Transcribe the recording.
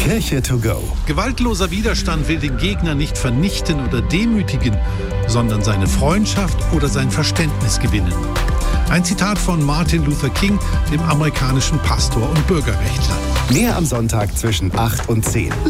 Kirche to go. Gewaltloser Widerstand will den Gegner nicht vernichten oder demütigen, sondern seine Freundschaft oder sein Verständnis gewinnen. Ein Zitat von Martin Luther King, dem amerikanischen Pastor und Bürgerrechtler. Mehr am Sonntag zwischen 8 und 10.